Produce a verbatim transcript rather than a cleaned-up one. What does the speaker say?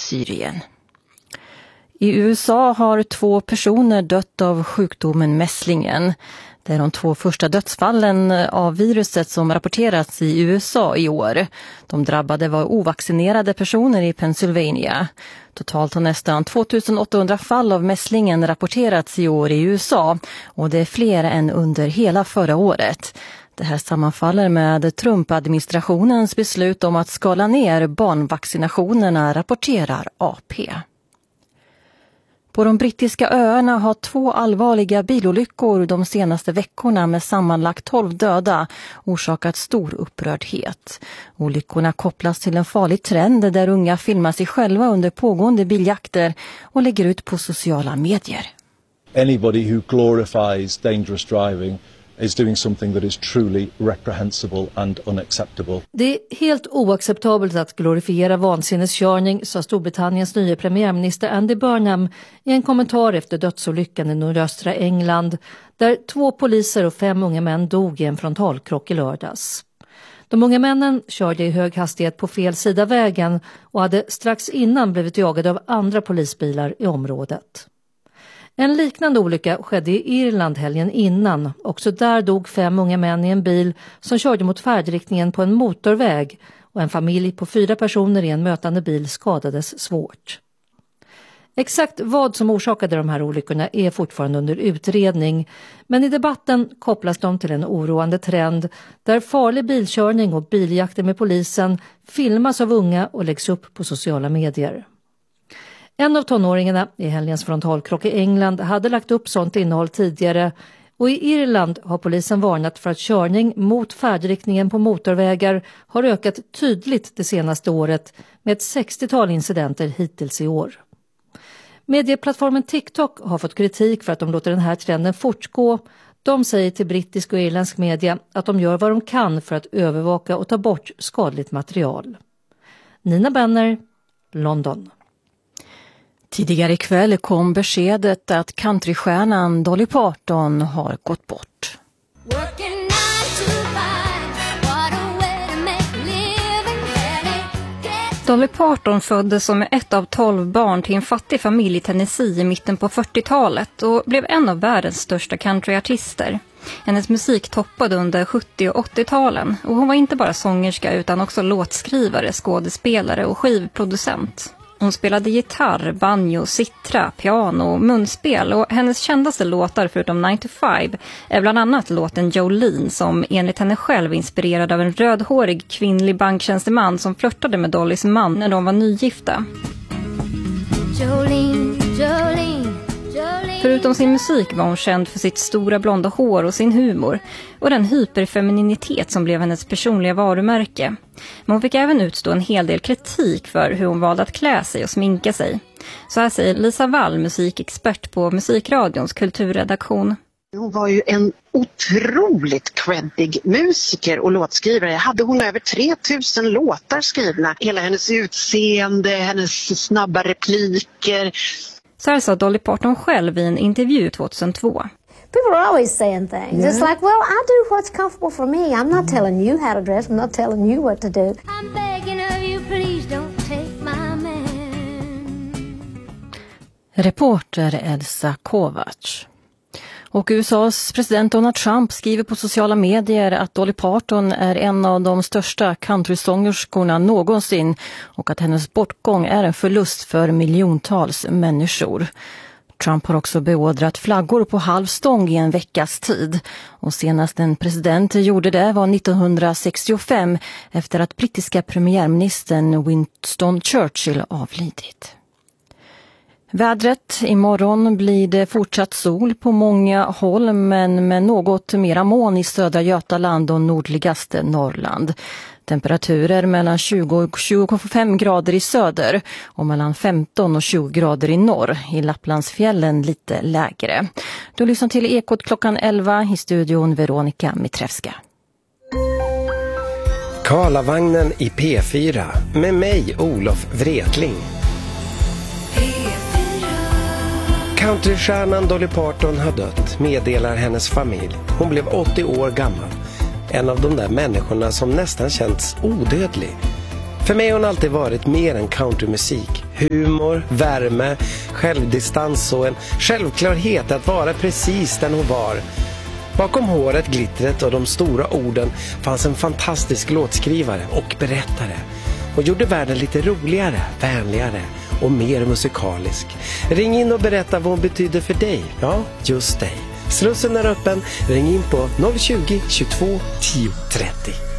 Syrien. I U S A har två personer dött av sjukdomen mässlingen. Det är de två första dödsfallen av viruset som rapporterats i U S A i år. De drabbade var ovaccinerade personer i Pennsylvania. Totalt har nästan tvåtusenåttahundra fall av mässlingen rapporterats i år i U S A och det är fler än under hela förra året. Det här sammanfaller med Trump-administrationens beslut om att skala ner barnvaccinationerna, rapporterar A P. På de brittiska öarna har två allvarliga bilolyckor de senaste veckorna med sammanlagt tolv döda orsakat stor upprördhet. Olyckorna kopplas till en farlig trend där unga filmar sig själva under pågående biljakter och lägger ut på sociala medier. Anybody who glorifies dangerous driving is doing something that is truly reprehensible and unacceptable. Det är helt oacceptabelt att glorifiera vansinneskörning, sa Storbritanniens nya premiärminister Andy Burnham i en kommentar efter dödsolyckan i nordöstra England, där två poliser och fem unga män dog i en frontalkrock i lördags. De unga männen körde i hög hastighet på fel sida vägen och hade strax innan blivit jagade av andra polisbilar i området. En liknande olycka skedde i Irland helgen innan. Också där dog fem unga män i en bil som körde mot färdriktningen på en motorväg och en familj på fyra personer i en mötande bil skadades svårt. Exakt vad som orsakade de här olyckorna är fortfarande under utredning, men i debatten kopplas de till en oroande trend där farlig bilkörning och biljakter med polisen filmas av unga och läggs upp på sociala medier. En av tonåringarna i helgens frontalkrock i England hade lagt upp sånt innehåll tidigare och i Irland har polisen varnat för att körning mot färdriktningen på motorvägar har ökat tydligt det senaste året med ett sextiotal incidenter hittills i år. Medieplattformen TikTok har fått kritik för att de låter den här trenden fortgå. De säger till brittisk och irländsk media att de gör vad de kan för att övervaka och ta bort skadligt material. Nina Benner, London. Tidigare ikväll kom beskedet att countrystjärnan Dolly Parton har gått bort. Dolly Parton föddes som ett av tolv barn till en fattig familj i Tennessee i mitten på fyrtiotalet och blev en av världens största countryartister. Hennes musik toppade under sjuttio- och åttio-talen och hon var inte bara sångerska utan också låtskrivare, skådespelare och skivproducent. Hon spelade gitarr, banjo, citra, piano och munspel och hennes kändaste låtar förutom nine to five är bland annat låten Jolene som enligt henne själv inspirerad av en rödhårig kvinnlig banktjänsteman som flörtade med Dollys man när de var nygifta. Jolene, Jolene. Förutom sin musik var hon känd för sitt stora blonda hår och sin humor och den hyperfemininitet som blev hennes personliga varumärke. Men hon fick även utstå en hel del kritik för hur hon valde att klä sig och sminka sig. Så här säger Lisa Wall, musikexpert på Musikradions kulturredaktion. Hon var ju en otroligt creddig musiker och låtskrivare. Hade hon över tre tusen låtar skrivna. Hela hennes utseende, hennes snabba repliker. Så här sa Dolly Parton själv i en intervju tjugohundratvå. People are always saying things. Yeah. It's like, well, I do what's comfortable for me. I'm not telling you how to dress. I'm not telling you what to do. I'm begging of you, please don't take my man. Reporter Elsa Kovacs. Och U S A:s president Donald Trump skriver på sociala medier att Dolly Parton är en av de största countrysångerskorna någonsin och att hennes bortgång är en förlust för miljontals människor. Trump har också beordrat flaggor på halvstång i en veckas tid och senast en president gjorde det var nittonhundrasextiofem efter att brittiska premiärministern Winston Churchill avlidit. Vädret, imorgon blir det fortsatt sol på många håll men med något mera moln i södra Götaland och nordligaste Norrland. Temperaturer mellan tjugo och tjugofem grader i söder och mellan femton och tjugo grader i norr. I Lapplandsfjällen lite lägre. Du lyssnar till Ekot klockan elva i studion Veronica Mitrevska. Karlavagnen i P fyra med mig Olof Wretling. Countrystjärnan Dolly Parton har dött, meddelar hennes familj. Hon blev åttio år gammal. En av de där människorna som nästan känts odödlig. För mig har hon alltid varit mer än countrymusik. Humor, värme, självdistans och en självklarhet att vara precis den hon var. Bakom håret, glittret och de stora orden fanns en fantastisk låtskrivare och berättare. Och gjorde världen lite roligare, vänligare och mer musikalisk. Ring in och berätta vad hon betyder för dig. Ja, just dig. Slussen är öppen. Ring in på noll tjugo, tjugotvå, tio trettio.